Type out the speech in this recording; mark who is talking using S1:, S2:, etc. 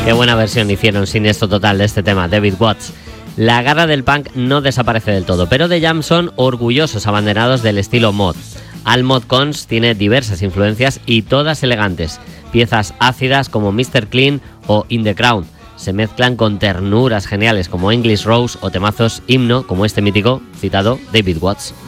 S1: Qué buena versión hicieron Siniestro Total de este tema, David Watts. La garra del punk no desaparece del todo, pero The Jam son orgullosos abanderados del estilo mod. Al Mod Cons tiene diversas influencias y todas elegantes. Piezas ácidas como Mr. Clean o In the Crown se mezclan con ternuras geniales como English Rose o temazos himno como este mítico citado David Watts.